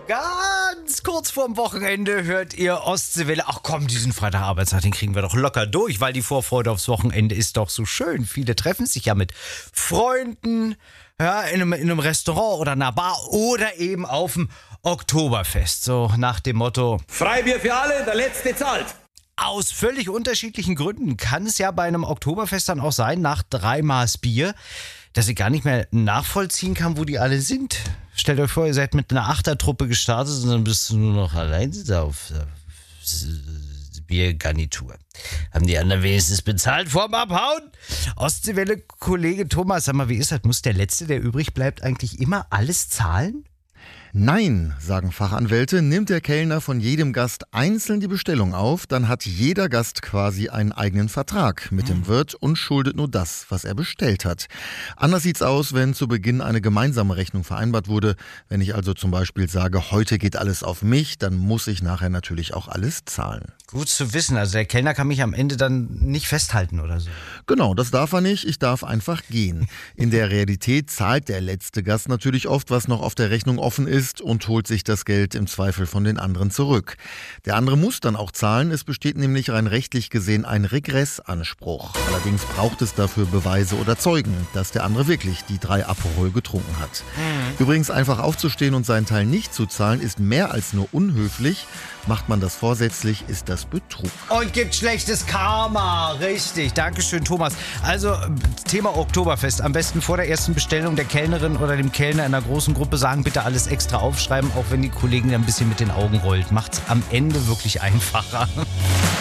Ganz kurz vorm Wochenende hört ihr Ostseewelle. Ach komm, diesen Freitagarbeitstag, den kriegen wir doch locker durch, weil die Vorfreude aufs Wochenende ist doch so schön. Viele treffen sich ja mit Freunden, ja, in einem Restaurant oder einer Bar oder eben auf dem Oktoberfest. So nach dem Motto: Freibier für alle, der Letzte zahlt. Aus völlig unterschiedlichen Gründen kann es ja bei einem Oktoberfest dann auch sein, nach 3 Maß Bier, dass ich gar nicht mehr nachvollziehen kann, wo die alle sind. Stellt euch vor, ihr seid mit einer Achtertruppe gestartet und dann bist du nur noch allein auf der Biergarnitur. Haben die anderen wenigstens bezahlt vorm Abhauen? Ostseewelle-Kollege Thomas, sag mal, wie ist das? Muss der Letzte, der übrig bleibt, eigentlich immer alles zahlen? Nein, sagen Fachanwälte, nimmt der Kellner von jedem Gast einzeln die Bestellung auf, dann hat jeder Gast quasi einen eigenen Vertrag mit dem Wirt und schuldet nur das, was er bestellt hat. Anders sieht's aus, wenn zu Beginn eine gemeinsame Rechnung vereinbart wurde. Wenn ich also zum Beispiel sage, heute geht alles auf mich, dann muss ich nachher natürlich auch alles zahlen. Gut zu wissen, also der Kellner kann mich am Ende dann nicht festhalten oder so. Genau, das darf er nicht, ich darf einfach gehen. In der Realität zahlt der letzte Gast natürlich oft, was noch auf der Rechnung offen ist, und holt sich das Geld im Zweifel von den anderen zurück. Der andere muss dann auch zahlen, es besteht nämlich rein rechtlich gesehen ein Regressanspruch. Allerdings braucht es dafür Beweise oder Zeugen, dass der andere wirklich die 3 Aperol getrunken hat. Übrigens, einfach aufzustehen und seinen Teil nicht zu zahlen, ist mehr als nur unhöflich. Macht man das vorsätzlich, ist das Betrug. Und gibt schlechtes Karma, richtig. Dankeschön, Thomas. Also, Thema Oktoberfest. Am besten vor der ersten Bestellung der Kellnerin oder dem Kellner in einer großen Gruppe sagen, bitte alles extra aufschreiben, auch wenn die Kollegin ein bisschen mit den Augen rollt. Macht's am Ende wirklich einfacher.